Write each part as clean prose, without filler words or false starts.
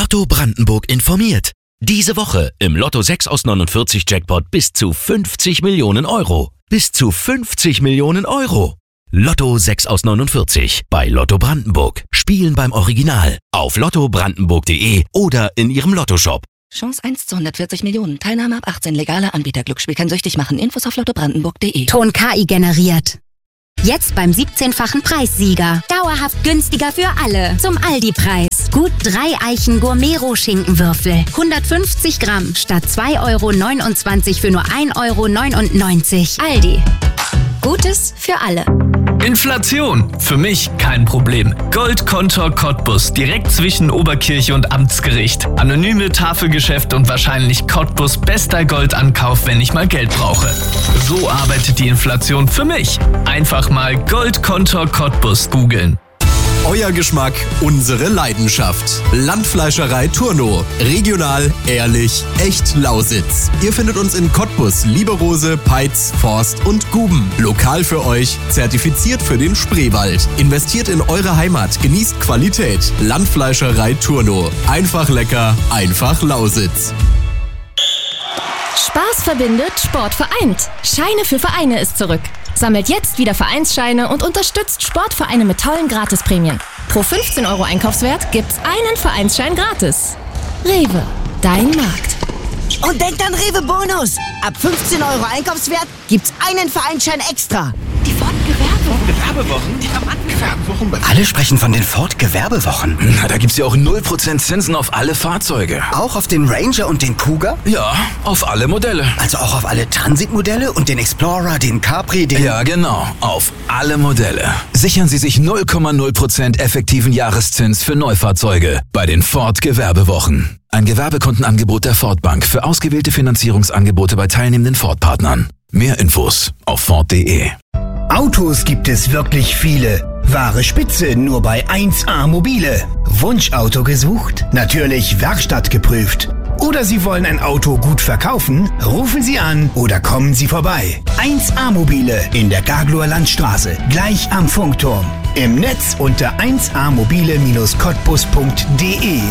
Lotto Brandenburg informiert. Diese Woche im Lotto 6 aus 49 Jackpot bis zu 50 Millionen Euro. Bis zu 50 Millionen Euro. Lotto 6 aus 49 bei Lotto Brandenburg. Spielen beim Original auf lottobrandenburg.de oder in Ihrem Lottoshop. Chance 1 zu 140 Millionen. Teilnahme ab 18. Legaler Anbieter. Glücksspiel kann süchtig machen. Infos auf lottobrandenburg.de. Ton KI generiert. Jetzt beim 17-fachen Preissieger. Dauerhaft günstiger für alle. Zum Aldi-Preis. Gut 3 Eichen Gourmet-Schinkenwürfel. 150 Gramm statt 2,29 € für nur 1,99 €. Aldi. Gutes für alle. Inflation. Für mich kein Problem. Goldkontor Cottbus. Direkt zwischen Oberkirche und Amtsgericht. Anonyme Tafelgeschäft und wahrscheinlich Cottbus bester Goldankauf, wenn ich mal Geld brauche. So arbeitet die Inflation für mich. Einfach mal Goldkontor Cottbus googeln. Euer Geschmack, unsere Leidenschaft. Landfleischerei Turno. Regional, ehrlich, echt Lausitz. Ihr findet uns in Cottbus, Lieberose, Peitz, Forst und Guben. Lokal für euch, zertifiziert für den Spreewald. Investiert in eure Heimat, genießt Qualität. Landfleischerei Turno. Einfach lecker, einfach Lausitz. Spaß verbindet, Sport vereint. Scheine für Vereine ist zurück. Sammelt jetzt wieder Vereinsscheine und unterstützt Sportvereine mit tollen Gratisprämien. Pro 15 € Einkaufswert gibt's einen Vereinsschein gratis. Rewe, dein Markt. Und denkt an Rewe Bonus. Ab 15 € Einkaufswert gibt's einen Vereinsschein extra. Die Gewerbewochen? Ja, Mann, Gewerbewochen. Alle sprechen von den Ford-Gewerbewochen. Na, da gibt's ja auch 0% Zinsen auf alle Fahrzeuge. Auch auf den Ranger und den Cougar? Ja, auf alle Modelle. Also auch auf alle Transit-Modelle und den Explorer, den Capri, den... Ja, genau. Auf alle Modelle. Sichern Sie sich 0,0% effektiven Jahreszins für Neufahrzeuge bei den Ford-Gewerbewochen. Ein Gewerbekundenangebot der Ford Bank für ausgewählte Finanzierungsangebote bei teilnehmenden Ford-Partnern. Mehr Infos auf Ford.de. Autos gibt es wirklich viele. Wahre Spitze nur bei 1A Mobile. Wunschauto gesucht? Natürlich Werkstatt geprüft. Oder Sie wollen ein Auto gut verkaufen? Rufen Sie an oder kommen Sie vorbei. 1A Mobile in der Gagloer Landstraße, gleich am Funkturm. Im Netz unter 1amobile-cottbus.de.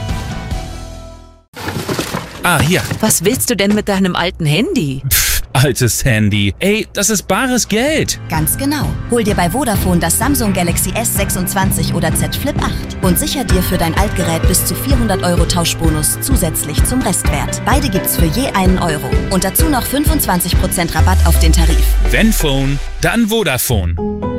Ah, hier. Was willst du denn mit deinem alten Handy? Altes Handy. Ey, das ist bares Geld. Ganz genau. Hol dir bei Vodafone das Samsung Galaxy S26 oder Z Flip 8 und sicher dir für dein Altgerät bis zu 400 € Tauschbonus zusätzlich zum Restwert. Beide gibt's für je einen Euro. Und dazu noch 25% Rabatt auf den Tarif. Wenn Phone, dann Vodafone.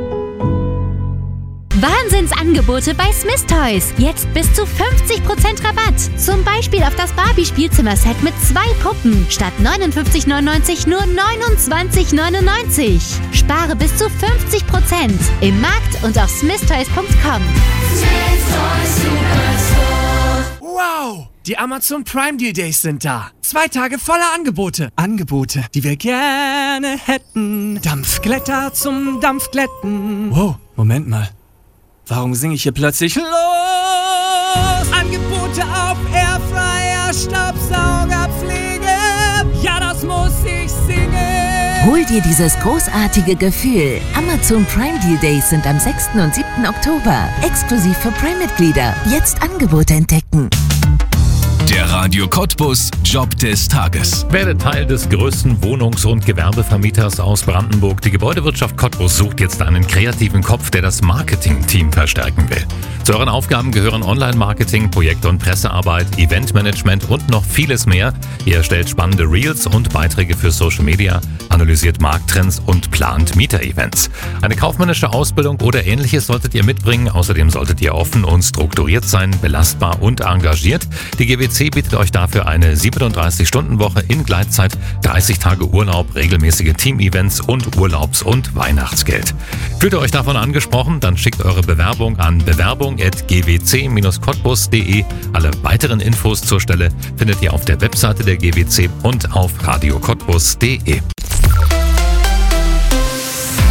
Wahnsinnsangebote bei Smith Toys. Jetzt bis zu 50% Rabatt. Zum Beispiel auf das Barbie-Spielzimmer-Set mit 2 Puppen. Statt 59,99 nur 29,99. Spare bis zu 50% im Markt und auf smithtoys.com. Wow! Die Amazon Prime Deal Days sind da. 2 Tage voller Angebote. Angebote, die wir gerne hätten. Dampfglätter zum Dampfglätten. Wow, Moment mal. Warum singe ich hier plötzlich los? Angebote auf Airfryer, Staubsaugerpflege. Ja, das muss ich singen. Hol dir dieses großartige Gefühl. Amazon Prime Deal Days sind am 6. und 7. Oktober. Exklusiv für Prime-Mitglieder. Jetzt Angebote entdecken. Der Radio Cottbus Job des Tages. Werde Teil des größten Wohnungs- und Gewerbevermieters aus Brandenburg. Die Gebäudewirtschaft Cottbus sucht jetzt einen kreativen Kopf, der das Marketing-Team verstärken will. Zu euren Aufgaben gehören Online-Marketing, Projekt- und Pressearbeit, Eventmanagement und noch vieles mehr. Ihr erstellt spannende Reels und Beiträge für Social Media, analysiert Markttrends und plant Mieter-Events. Eine kaufmännische Ausbildung oder Ähnliches solltet ihr mitbringen. Außerdem solltet ihr offen und strukturiert sein, belastbar und engagiert. Die GWC bietet euch dafür eine 37-Stunden-Woche in Gleitzeit, 30 Tage Urlaub, regelmäßige Team-Events und Urlaubs- und Weihnachtsgeld. Fühlt ihr euch davon angesprochen? Dann schickt eure Bewerbung an bewerbung@gwc-cottbus.de. Alle weiteren Infos zur Stelle findet ihr auf der Webseite der GWC und auf radiocottbus.de.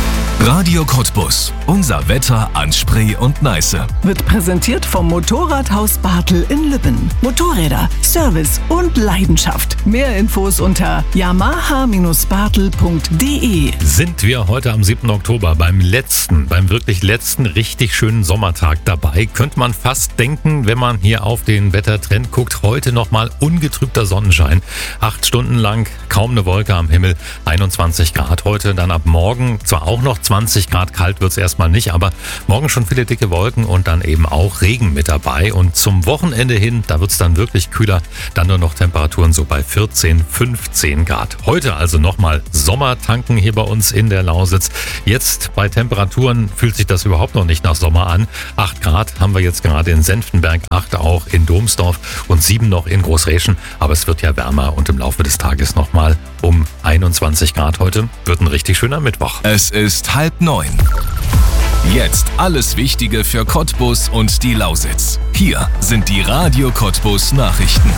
Radio Cottbus. Unser Wetter an Spree und Neiße. Wird präsentiert vom Motorradhaus Bartel in Lübben. Motorräder, Service und Leidenschaft. Mehr Infos unter yamaha-bartel.de. Sind wir heute am 7. Oktober beim wirklich letzten richtig schönen Sommertag dabei, könnte man fast denken, wenn man hier auf den Wettertrend guckt, heute nochmal ungetrübter Sonnenschein. 8 Stunden lang kaum eine Wolke am Himmel, 21 Grad heute, dann ab morgen zwar auch noch 20 Grad, kalt wird es erstmal nicht, aber morgen schon viele dicke Wolken und dann eben auch Regen mit dabei. Und zum Wochenende hin, da wird es dann wirklich kühler, dann nur noch Temperaturen so bei 14, 15 Grad. Heute also nochmal Sommertanken hier bei uns in der Lausitz. Jetzt bei Temperaturen fühlt sich das überhaupt noch nicht nach Sommer an. 8 Grad haben wir jetzt gerade in Senftenberg, 8 auch in Domsdorf und 7 noch in Großräschen. Aber es wird ja wärmer und im Laufe des Tages nochmal um 21 Grad heute. Wird ein richtig schöner Mittwoch. Es ist 8:30. Jetzt alles Wichtige für Cottbus und die Lausitz. Hier sind die Radio Cottbus Nachrichten.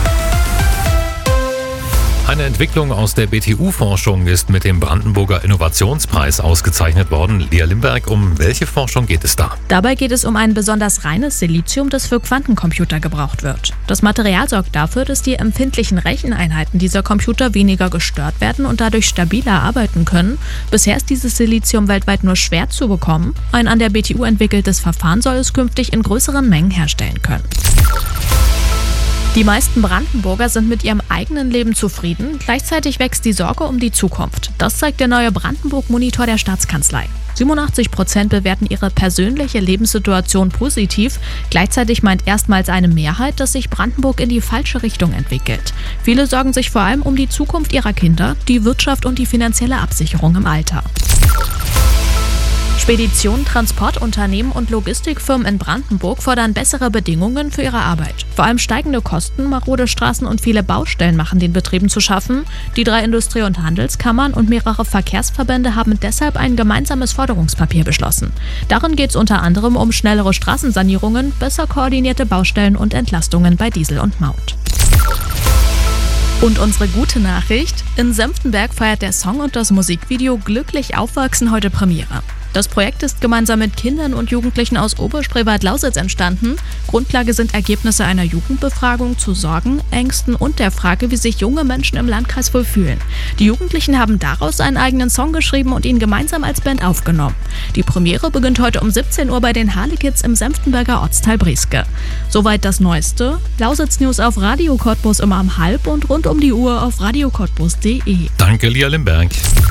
Eine Entwicklung aus der BTU-Forschung ist mit dem Brandenburger Innovationspreis ausgezeichnet worden. Lia Limberg, um welche Forschung geht es da? Dabei geht es um ein besonders reines Silizium, das für Quantencomputer gebraucht wird. Das Material sorgt dafür, dass die empfindlichen Recheneinheiten dieser Computer weniger gestört werden und dadurch stabiler arbeiten können. Bisher ist dieses Silizium weltweit nur schwer zu bekommen. Ein an der BTU entwickeltes Verfahren soll es künftig in größeren Mengen herstellen können. Die meisten Brandenburger sind mit ihrem eigenen Leben zufrieden. Gleichzeitig wächst die Sorge um die Zukunft. Das zeigt der neue Brandenburg-Monitor der Staatskanzlei. 87% bewerten ihre persönliche Lebenssituation positiv. Gleichzeitig meint erstmals eine Mehrheit, dass sich Brandenburg in die falsche Richtung entwickelt. Viele sorgen sich vor allem um die Zukunft ihrer Kinder, die Wirtschaft und die finanzielle Absicherung im Alter. Speditionen, Transportunternehmen und Logistikfirmen in Brandenburg fordern bessere Bedingungen für ihre Arbeit. Vor allem steigende Kosten, marode Straßen und viele Baustellen machen den Betrieben zu schaffen. Die 3 Industrie- und Handelskammern und mehrere Verkehrsverbände haben deshalb ein gemeinsames Forderungspapier beschlossen. Darin geht es unter anderem um schnellere Straßensanierungen, besser koordinierte Baustellen und Entlastungen bei Diesel und Maut. Und unsere gute Nachricht: In Senftenberg feiert der Song und das Musikvideo Glücklich Aufwachsen heute Premiere. Das Projekt ist gemeinsam mit Kindern und Jugendlichen aus Oberspreewald-Lausitz entstanden. Grundlage sind Ergebnisse einer Jugendbefragung zu Sorgen, Ängsten und der Frage, wie sich junge Menschen im Landkreis wohl fühlen. Die Jugendlichen haben daraus einen eigenen Song geschrieben und ihn gemeinsam als Band aufgenommen. Die Premiere beginnt heute um 17 Uhr bei den Harlekids im Senftenberger Ortsteil Brieske. Soweit das Neueste. Lausitz News auf Radio Cottbus immer um 12 und rund um die Uhr auf radiocottbus.de. Danke, Lia Limberg.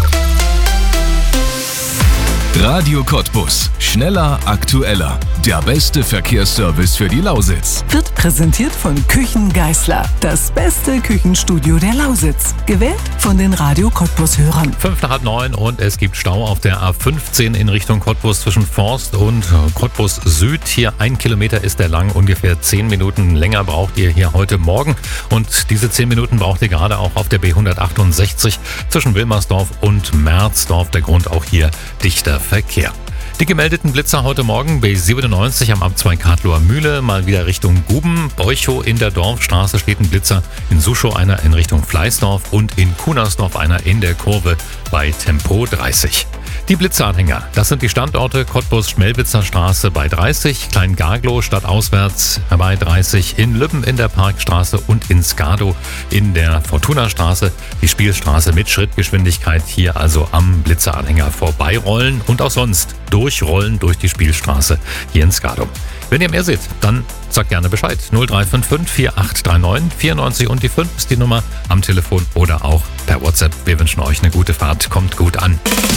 Radio Cottbus. Schneller, aktueller. Der beste Verkehrsservice für die Lausitz. Wird präsentiert von Küchen Geißler. Das beste Küchenstudio der Lausitz. Gewählt von den Radio Cottbus-Hörern. 8:05 und es gibt Stau auf der A15 in Richtung Cottbus zwischen Forst und Cottbus Süd. Hier 1 Kilometer ist der lang, ungefähr 10 Minuten länger braucht ihr hier heute Morgen. Und diese 10 Minuten braucht ihr gerade auch auf der B168 zwischen Wilmersdorf und Merzdorf. Der Grund auch hier dichter Verkehr. Die gemeldeten Blitzer heute Morgen: B97 am Abzweig Kadlower Mühle, mal wieder Richtung Guben. Beuchow in der Dorfstraße steht ein Blitzer, in Suschow einer in Richtung Fleißdorf und in Kunersdorf einer in der Kurve bei Tempo 30. Die Blitzeranhänger, das sind die Standorte Cottbus-Schmelwitzer Straße bei 30, Klein-Garglow stadtauswärts bei 30, in Lübben in der Parkstraße und in Skadow in der Fortuna-Straße. Die Spielstraße mit Schrittgeschwindigkeit, hier also am Blitzeranhänger vorbeirollen und auch sonst durchrollen durch die Spielstraße hier in Skadow. Wenn ihr mehr seht, dann sagt gerne Bescheid. 0355 4839 94 und die 5 ist die Nummer am Telefon oder auch per WhatsApp. Wir wünschen euch eine gute Fahrt, kommt gut an.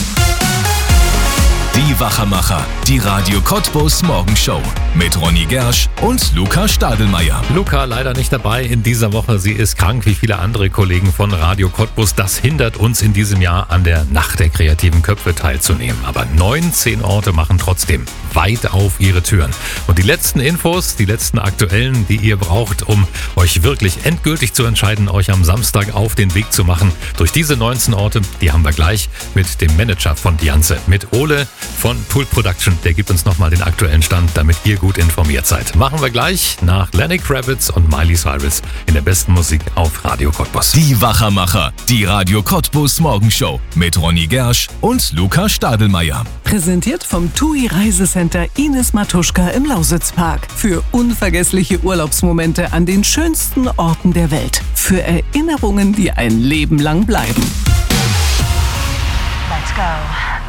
Die Wachermacher, die Radio Cottbus Morgenshow mit Ronny Gersch und Luca Stadelmeier. Luca leider nicht dabei in dieser Woche. Sie ist krank wie viele andere Kollegen von Radio Cottbus. Das hindert uns in diesem Jahr an der Nacht der kreativen Köpfe teilzunehmen. Aber 19 Orte machen trotzdem weit auf ihre Türen. Und die letzten Infos, die letzten aktuellen, die ihr braucht, um euch wirklich endgültig zu entscheiden, euch am Samstag auf den Weg zu machen durch diese 19 Orte, die haben wir gleich mit dem Manager von Dianze, mit Ole. von Pool Production. Der gibt uns nochmal den aktuellen Stand, damit ihr gut informiert seid. Machen wir gleich nach Lenny Kravitz und Miley Cyrus in der besten Musik auf Radio Cottbus. Die Wachermacher, die Radio Cottbus Morgenshow mit Ronny Gersch und Luca Stadelmeier. Präsentiert vom TUI Reisecenter Ines Matuschka im Lausitzpark. Für unvergessliche Urlaubsmomente an den schönsten Orten der Welt. Für Erinnerungen, die ein Leben lang bleiben. Let's go.